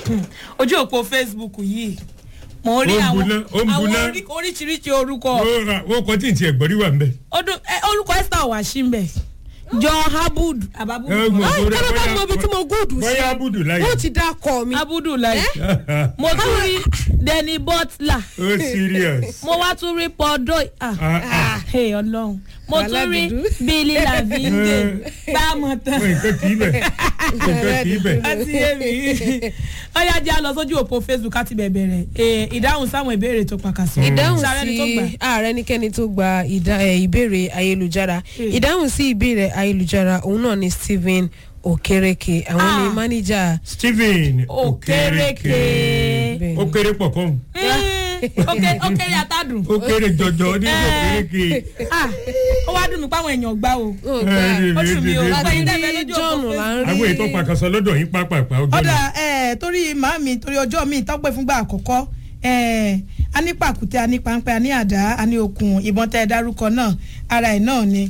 ojú òpó Facebook yìí mo rí àwọn oríṣiríṣi orúkọ. ó kọ́ tí ì tiẹ̀ gbọ́rí wà ń bẹ̀. orúkọ Esther wà sí ń bẹ̀. John Abudu Ababudu. Kábàbá mo bi tí mo gúdù sí. Bóyá Abudu láyé. Wọ́n ti dá kọ mi. Abudu láyé. Mo tún rí Denny Butler. Oh serious. Mo wá tún rí Paul Doyle. Hey Ọlọ́run. Mo tún rí Billy Lavinde. Bámọ̀ tán. Nǹkan kì í bẹ̀. Nǹkan kì í bẹ̀. Àti èmi. Ọ̀yá jẹ́ a lọ sójú òpó Facebook àti bẹ̀rẹ̀. Ìdáhùn sáwọn ìbéèrè tó pàkàṣọ. Ìdáhùn sí ààrẹ nìkẹ́ni tó gba ìbéèrè ayélujára. Ìdáhùn sí ìbéèrè ayélujára òun náà ni Stephen Okereke àwọn ni manager. Stephen Okereke. Ó kéré pọ̀ kọ́. Ó kéré àtàdùn. Ó kéré jọjọ ní Okereke. Ó wá dùn mí páwọn èèyàn gbá o. Ó dùn mí o. Àwọn ètò pàkàṣọ lọ́dọ̀ yín pápápá. Ọ̀dà torí màámi torí ọjọ́ mi tọ́pẹ́ fúngbà àkọ́kọ́ a ní pàkúté a ní páńpẹ́ a ní àdá a ní okùn ìbọn tẹ́ ẹ dárúkọ náà ara ẹ̀ náà ni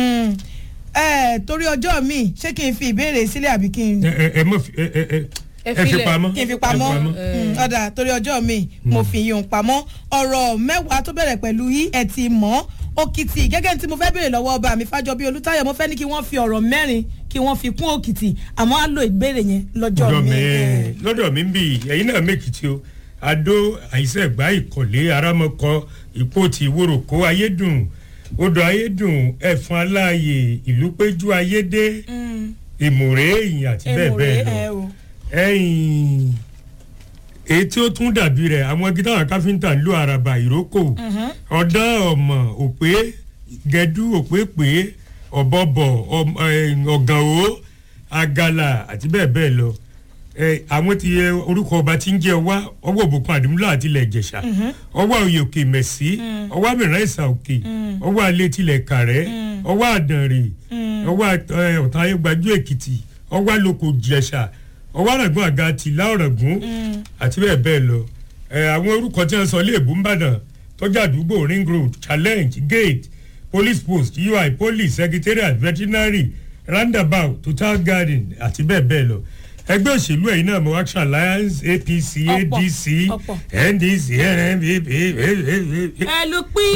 torí ọjọ́ mi ṣé kí n fi ìbéèrè sílẹ̀ àbí kí n. ẹ fi pamọ́. kí n fi pamọ́ ọ̀dà torí ọjọ́ mi mo fi yun pamọ́ ọ̀rọ̀ mẹ́wàá tó bẹ̀rẹ̀ pẹ̀lú yí ẹ ti mọ̀ òkìtì gẹ́gẹ́ tí mo fẹ́ béèrè lọ́wọ́ ọba mi Fájọbí Olútáyọ̀ mo fẹ́ ní kí wọ́n fi ọ̀rọ̀ mẹ́rin kí wọ́n fi kún òkìtì àmọ́ á lo ìbéèrè yẹn lọ́jọ́ mi. lọ́dọ̀ mi ń bì ẹ̀yin náà mẹ́kìtì o Adó àìsẹ̀gbá ìkọ̀lé arámọ́kọ ìpótì ìwòròkó ayédùn odò ayédùn ẹ̀fọn aláàyè ìlú péjú ayédè ìmùrè èyìn àti bẹ́ẹ̀ bẹ́ẹ̀ lọ ẹ̀yìn èyí tí ó tún dàbí rẹ̀ àwọn gítáwọn káfíńtà ń lo àràbà ìrókò ọ̀dán ọ̀mọ̀ òpé gẹ̀dú òpé pé ọ̀bọ̀bọ̀ ọ̀gànwó àgàlà àti bẹ́ẹ̀ bẹ́ẹ̀ lọ àwọn ti orúkọ ọba tí ń jẹ́ ọwọ́ òbòkun àdìmúlò àti ilẹ̀ ìjẹ̀ṣà ọwọ́ òye òkè mẹ̀sí ọwọ́ mìíràn ìsà òkè ọwọ́ alẹ́ tilẹ̀ kàrẹ́ ọwọ́ àdànrè ọwọ́ ọ̀tàn ayégbájú èkìtì ọwọ́ àlòkò jẹ̀ṣà ọwọ́ àràgún àga tìlá ọ̀ràgún àti bẹ́ẹ̀ bẹ́ẹ̀ lọ àwọn orúkọ tí wọ́n sọ lé èbú ńbàdàn tọ́jú àdúgbò ring road challenge gate police post ui police secretariat veterinary roundabout total garden àti bẹ́ẹ̀ bẹ́ẹ̀ lọ ẹgbẹ́ òṣèlú ẹ̀yin náà mọ̀ Action Alliance APC ADC NDC NNPP. ẹ ló pín.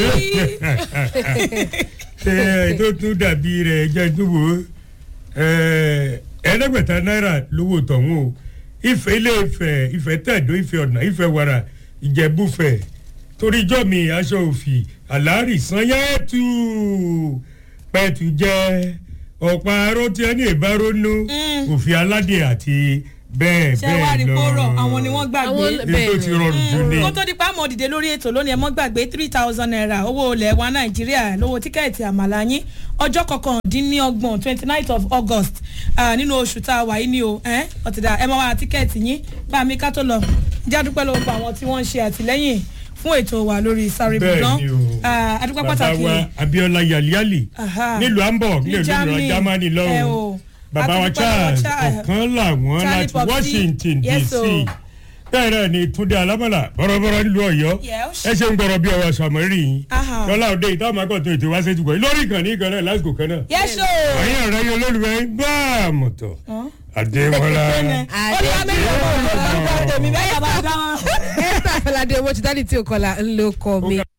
tó tún dàbí rẹ̀ jẹ́ ìdúró ẹ̀ẹ́dẹ́gbẹ̀ta náírà lówó tọ̀hún o Ifẹ̀ ilé Ifẹ̀ tẹ̀dó Ifẹ̀ ọ̀nà Ifẹ̀ wàrà Ìjẹ̀bú-Fẹ̀ torí ijọ́ mi aṣọ òfì àlárì sanyẹ́tù pẹ̀tù jẹ́ ọ̀pá aró tí ẹni ìbárónú òfin aládé àti bẹ́ẹ̀ bẹ́ẹ̀ lọ. ṣé wàá rí kóró àwọn ni wọ́n gbàgbé. ètò ti rọrùn jù ní. kó tó di pa mọ́ dìde lórí ètò lónìí ẹ mọ́ gbàgbé 3,000 naira owó ilẹ̀ wa Nàìjíríà lówó tíkẹ́ẹ̀tì àmàlà yín ọjọ́ 29 29th of August nínú oṣù tá a wà yìí ni o ọ̀tẹ̀dà ẹ máa wá tíkẹ́ẹ̀tì yín bá mi ká tó lọ jádúpẹ́ lọ́wọ́ àwọn tí wọ́n ń ṣe àtìlẹ́yìn fún ètò wa lórí sáré bùdán adúpẹ́ pàtàkì bàbá wa Abiola Yaliali nílùú Hamburg nílùú Germany lọ́wọ́ bàbá wa Charles ọ̀kan làwọn láti Washington DC bẹ́ẹ̀ ni Túndé Alámọ̀lá bọ̀rọ̀bọ̀rọ̀ nílùú Ọ̀yọ́ ẹ ṣe ń gbọ́rọ̀ bí ọwọ́ sàmọ́rì yín lọ́la òde ìtàwọn akọ̀tún ètò wá sétí gbọ́ lórí ìkànnì kan náà lásìkò kan náà ọ̀yìn ọ̀rẹ́ yẹn olólùfẹ́ ń gbọ́ àmọ̀tọ̀ Adémọ́lá Esther Falade owó ti dálì tí o kọlà ńlọkọ mi.